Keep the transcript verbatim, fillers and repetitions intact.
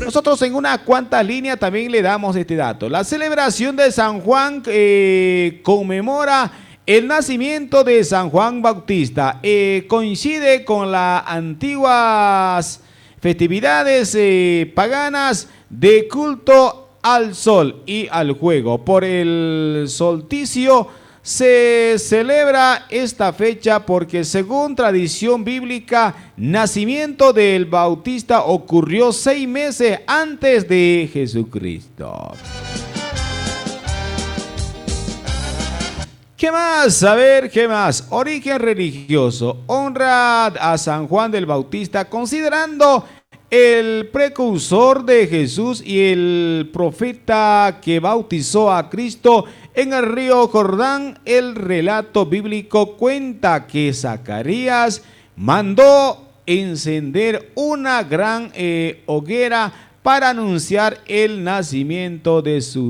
Nosotros en una cuantas líneas también le damos este dato. La celebración de San Juan eh, conmemora el nacimiento de San Juan Bautista. Eh, coincide con las antiguas festividades eh, paganas de culto al sol y al juego. Por el solsticio se celebra esta fecha porque, según tradición bíblica, nacimiento del Bautista ocurrió seis meses antes de Jesucristo. ¿Qué más? A ver, ¿qué más? Origen religioso. Honra a San Juan del Bautista considerando el precursor de Jesús y el profeta que bautizó a Cristo en el río Jordán. El relato bíblico cuenta que Zacarías mandó encender una gran eh, hoguera para anunciar el nacimiento de su